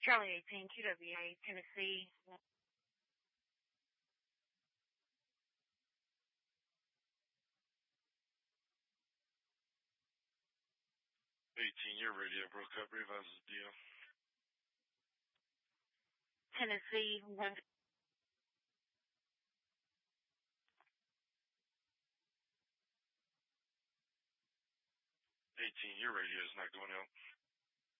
Charlie 18, QWA, Tennessee. 18, your radio broke up. Revise the deal. Tennessee, 1. 18, your radio is not going out.